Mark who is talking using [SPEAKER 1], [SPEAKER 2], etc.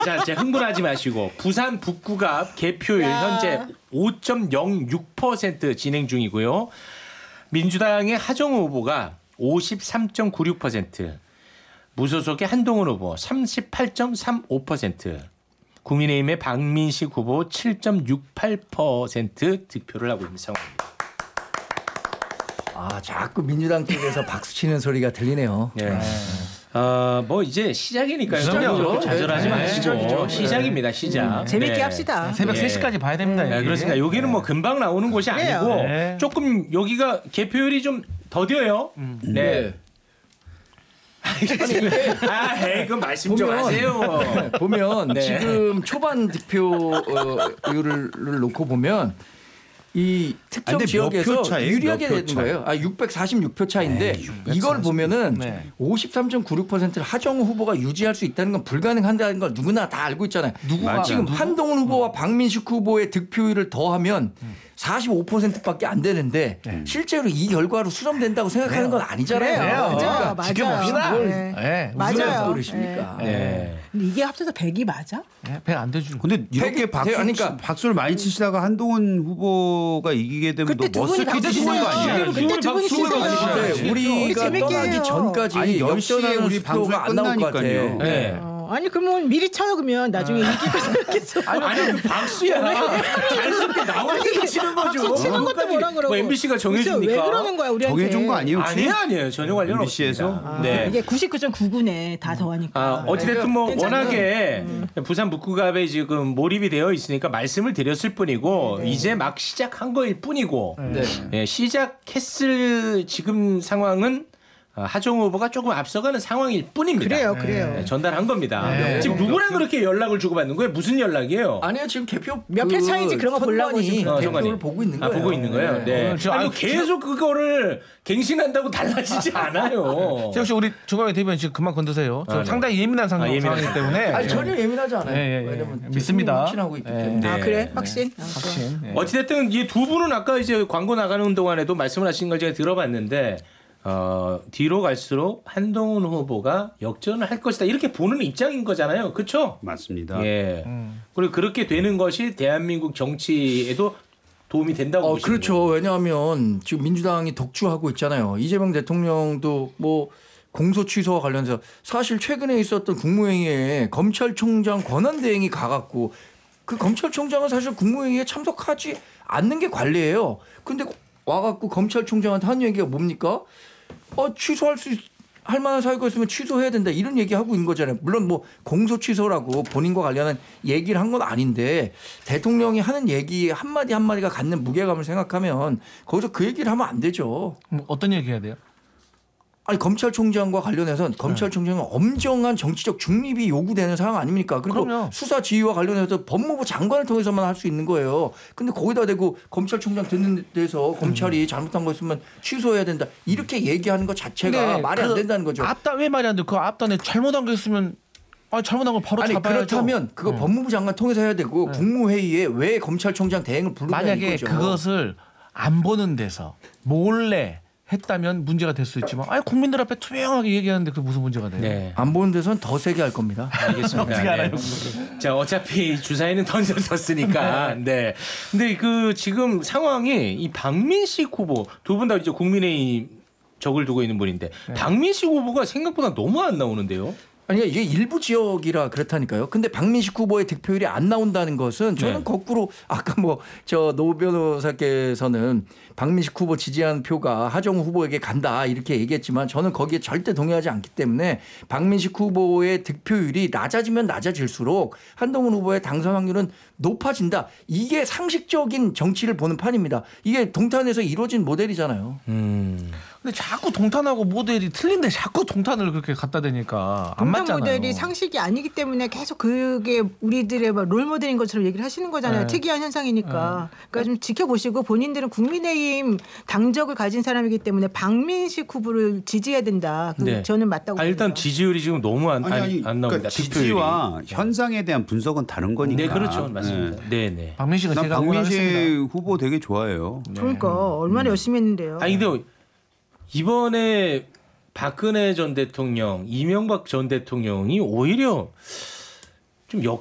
[SPEAKER 1] 자, 이제 흥분하지 마시고 부산 북구가 개표율 현재 5.06% 진행 중이고요. 민주당의 하정우 후보가 53.96%, 무소속의 한동훈 후보 38.35%, 국민의힘의 박민식 후보 7.68% 득표를 하고 있는 상황입니다.
[SPEAKER 2] 아, 자꾸 민주당 쪽에서 박수 치는 소리가 들리네요.
[SPEAKER 1] 네. 뭐 이제 시작이니까요.
[SPEAKER 2] 시작이죠.
[SPEAKER 1] 좌절하지 마시고 시작입니다. 시작.
[SPEAKER 3] 재밌게
[SPEAKER 1] 네.
[SPEAKER 3] 합시다.
[SPEAKER 4] 새벽 3시까지 봐야 됩니다.
[SPEAKER 1] 네, 그렇습니다. 여기는 뭐 금방 나오는 곳이 아니고
[SPEAKER 4] 네.
[SPEAKER 1] 조금 여기가 개표율이 좀 더뎌요. 네. 그 말씀 좀 하세요.
[SPEAKER 2] 보면
[SPEAKER 1] 네.
[SPEAKER 2] 지금 초반 득표율을 놓고 보면 이 특정 지역에서 유리하게 되는 거예요. 646표 차인데 이걸 보면은 53.96%를 하정우 후보가 유지할 수 있다는 건 불가능한다는 걸 누구나 다 알고 있잖아요. 지금 한동훈 후보와 박민식 후보의 득표율을 더하면 45%밖에 안 되는데 실제로 이 결과로 수렴된다고 생각하는 건 아니잖아요.
[SPEAKER 3] 그러니까
[SPEAKER 4] 맞아요. 지켜봅시다.
[SPEAKER 3] 맞아요.
[SPEAKER 2] 그러십니까?
[SPEAKER 1] 네.
[SPEAKER 3] 근데 이게 합쳐서 100이 맞아?
[SPEAKER 4] 100 안 되죠.
[SPEAKER 5] 근데 이렇게 박수를 많이 치시다가 한동훈 후보가 이기게 되면
[SPEAKER 3] 그때
[SPEAKER 5] 너
[SPEAKER 3] 두 분이
[SPEAKER 5] 머쓱해지는 거
[SPEAKER 3] 박수
[SPEAKER 5] 아니에요?
[SPEAKER 3] 치세요. 그때 두 분이 치세요.
[SPEAKER 2] 우리가
[SPEAKER 3] 재밌게
[SPEAKER 2] 떠나기
[SPEAKER 3] 해요.
[SPEAKER 2] 전까지
[SPEAKER 5] 아니, 10시에
[SPEAKER 2] 역전하는
[SPEAKER 5] 우리 방송이
[SPEAKER 2] 수표가 안 나올 것 같아.
[SPEAKER 5] 끝나니까요.
[SPEAKER 1] 네.
[SPEAKER 3] 아니 그러면 미리 쳐요 그러면 나중에 이기고 생각해서.
[SPEAKER 1] 아니 박수야. 자연스럽게 나오니까 치는 거죠.
[SPEAKER 3] 박수 치는 것도 뭐라 그러고.
[SPEAKER 1] 뭐 MBC가 정해주니까.
[SPEAKER 3] 왜 그러는 거야 우리한테.
[SPEAKER 5] 정해준 거 아니에요?
[SPEAKER 1] 아니에요. 전혀 관련
[SPEAKER 5] MBC에서?
[SPEAKER 1] 없습니다. 네.
[SPEAKER 3] 이게 99.99네 다 더하니까.
[SPEAKER 1] 어찌됐든 뭐
[SPEAKER 3] 괜찮아요.
[SPEAKER 1] 워낙에 부산 북구갑에 지금 몰입이 되어 있으니까 말씀을 드렸을 뿐이고 이제 막 시작한 거일 뿐이고 시작했을 지금 상황은 하정우 후보가 조금 앞서가는 상황일 뿐입니다.
[SPEAKER 3] 그래요.
[SPEAKER 1] 네, 전달한 겁니다. 지금 누구랑 그렇게 연락을 주고받는 거예요? 무슨 연락이에요?
[SPEAKER 2] 아니요 지금 개표
[SPEAKER 3] 몇 표 차이인지 그런 거 보려고 지금
[SPEAKER 2] 개표를 보고 있는 거예요.
[SPEAKER 1] 보고 있는 거예요. 네. 아니, 뭐 계속 그거를 갱신한다고 달라지지 않아요.
[SPEAKER 4] 혹시 우리 조광희 대변인 지금 그만 건드세요. 저 상당히 예민한 상황이기 때문에.
[SPEAKER 2] 아니 전혀 예민하지 않아요. 왜냐면
[SPEAKER 4] 믿습니다.
[SPEAKER 2] 확신하고 있기 때문에.
[SPEAKER 3] 그래? 확신?
[SPEAKER 1] 어찌됐든 이 두 분은 아까 이제 광고 나가는 동안에도 말씀을 하신 걸 제가 들어봤는데 뒤로 갈수록 한동훈 후보가 역전을 할 것이다 이렇게 보는 입장인 거잖아요. 그렇죠?
[SPEAKER 5] 맞습니다.
[SPEAKER 1] 예. 그리고 그렇게 되는 것이 대한민국 정치에도 도움이 된다고 보시는
[SPEAKER 2] 그렇죠.
[SPEAKER 1] 거예요.
[SPEAKER 2] 왜냐하면 지금 민주당이 독주하고 있잖아요. 이재명 대통령도 뭐 공소 취소와 관련해서 사실 최근에 있었던 국무회의에 검찰총장 권한대행이 가갖고 그 검찰총장은 사실 국무회의에 참석하지 않는 게 관례예요. 근데 와갖고 검찰총장한테 한 얘기가 뭡니까? 취소할 할 만한 사유가 있으면 취소해야 된다 이런 얘기하고 있는 거잖아요. 물론 뭐 공소 취소라고 본인과 관련한 얘기를 한 건 아닌데 대통령이 하는 얘기 한마디 한마디가 갖는 무게감을 생각하면 거기서 그 얘기를 하면 안 되죠.
[SPEAKER 4] 어떤 얘기 해야 돼요?
[SPEAKER 2] 아니 검찰총장과 관련해서는 검찰총장은 엄정한 정치적 중립이 요구되는 상황 아닙니까? 그리고
[SPEAKER 4] 그럼요.
[SPEAKER 2] 수사 지휘와 관련해서 법무부 장관을 통해서만 할 수 있는 거예요. 근데 거기다 대고 검찰총장 듣는 데서 검찰이 잘못한 거 있으면 취소해야 된다. 이렇게 얘기하는 것 자체가 말이 안 된다는 거죠.
[SPEAKER 4] 왜 말이 안 돼? 그 앞단에 잘못한 게 있으면 잘못한 걸 바로 잡아야죠.
[SPEAKER 2] 그렇다면 그거 법무부 장관 통해서 해야 되고 국무회의에 왜 검찰총장 대행을 부르냐
[SPEAKER 4] 만약에
[SPEAKER 2] 이거죠.
[SPEAKER 4] 그것을 안 보는 데서 몰래 했다면 문제가 될 수 있지만 국민들 앞에 투명하게 얘기하는데 그게 무슨 문제가 돼요?
[SPEAKER 1] 네.
[SPEAKER 2] 안 보는 데서는 더 세게 할 겁니다.
[SPEAKER 1] 알겠습니다.
[SPEAKER 4] 어떻게 알아요?
[SPEAKER 1] 자, 어차피 주사위는 던졌었으니까. 네. 근데 그 지금 상황이 이 박민식 후보 두 분 다 이제 국민의힘 적을 두고 있는 분인데 박민식 후보가 생각보다 너무 안 나오는데요.
[SPEAKER 2] 아니 이게 일부 지역이라 그렇다니까요. 근데 박민식 후보의 득표율이 안 나온다는 것은 저는 거꾸로 아까 노 변호사께서는 박민식 후보 지지하는 표가 하정우 후보에게 간다 이렇게 얘기했지만 저는 거기에 절대 동의하지 않기 때문에 박민식 후보의 득표율이 낮아지면 낮아질수록 한동훈 후보의 당선 확률은 높아진다. 이게 상식적인 정치를 보는 판입니다. 이게 동탄에서 이루어진 모델이잖아요.
[SPEAKER 4] 근데 자꾸 동탄하고 모델이 틀린데 자꾸 동탄을 그렇게 갖다 대니까 안 맞잖아요.
[SPEAKER 3] 모델이 상식이 아니기 때문에 계속 그게 우리들의 롤 모델인 것처럼 얘기를 하시는 거잖아요. 특이한 현상이니까. 그러니까 좀 지켜보시고 본인들은 국민의힘 당적을 가진 사람이기 때문에 박민식 후보를 지지해야 된다. 저는 맞다고 봅니다.
[SPEAKER 1] 일단 지지율이 지금 너무 안 나옵니다.
[SPEAKER 5] 그러니까 지지와 현상에 대한 분석은 다른 거니까.
[SPEAKER 1] 네, 그렇죠. 맞습니다. 네.
[SPEAKER 4] 박민식은 제가
[SPEAKER 5] 박민식
[SPEAKER 4] 응원하겠습니다.
[SPEAKER 5] 후보 되게 좋아해요.
[SPEAKER 3] 그러니까 얼마나 열심히 했는데요.
[SPEAKER 1] 아니 근데 이번에 박근혜 전 대통령, 이명박 전 대통령이 오히려 좀